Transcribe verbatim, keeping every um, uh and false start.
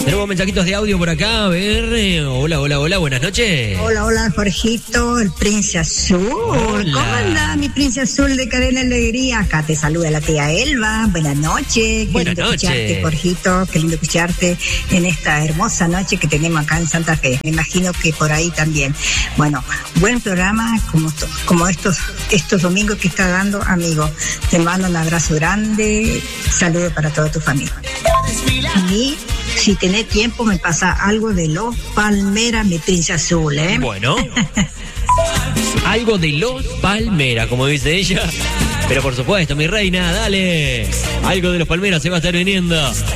Tenemos mensajitos de audio por acá, a ver. eh, Hola, hola, hola, buenas noches. Hola, hola, Jorgito, el Príncipe Azul. Hola. ¿Cómo anda mi Príncipe Azul de Cadena Alegría? Acá te saluda la tía Elba. Buenas noches. Qué Buenas lindo noches. escucharte, Jorgito. Qué lindo escucharte en esta hermosa noche que tenemos acá en Santa Fe. Me imagino que por ahí también. Bueno, buen programa como, como estos, estos domingos que está dando, amigo. Te mando un abrazo grande. Saludo para toda tu familia. Y si tenés tiempo, me pasa algo de Los Palmeras, mi Príncipe Azul, ¿eh? Bueno. Algo de Los Palmeras, como dice ella. Pero por supuesto, mi reina, dale. Algo de Los Palmeras se va a estar viniendo.